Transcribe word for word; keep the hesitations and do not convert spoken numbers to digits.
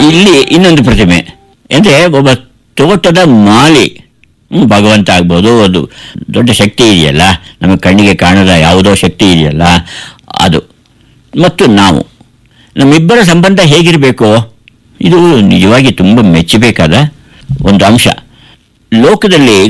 ಇಲ್ಲಿ ಇನ್ನೊಂದು ಪ್ರತಿಮೆ ಅಂದರೆ ಒಬ್ಬ ತೋಟದ ಮಾಲಿ, ಭಗವಂತ ಆಗ್ಬೋದು, ಅದು ದೊಡ್ಡ ಶಕ್ತಿ ಇದೆಯಲ್ಲ, ನಮಗೆ ಕಣ್ಣಿಗೆ ಕಾಣದ ಯಾವುದೋ ಶಕ್ತಿ ಇದೆಯಲ್ಲ ಅದು, ಮತ್ತು ನಾವು, ನಮ್ಮಿಬ್ಬರ ಸಂಬಂಧ ಹೇಗಿರಬೇಕು? ಇದು ನಿಜವಾಗಿ ತುಂಬ ಮೆಚ್ಚಬೇಕಾದ ಒಂದು ಅಂಶ. ಲೋಕದಲ್ಲಿ